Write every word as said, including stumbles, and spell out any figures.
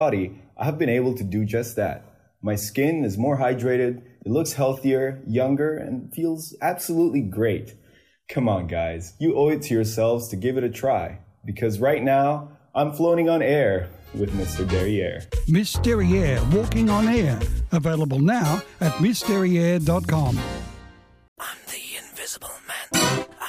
body, I've been able to do just that. My skin is more hydrated, it looks healthier, younger, and feels absolutely great. Come on, guys, you owe it to yourselves to give it a try. Because right now, I'm floating on air with Mister Derriere. Miss Derriere, walking on air. Available now at miss derriere dot com.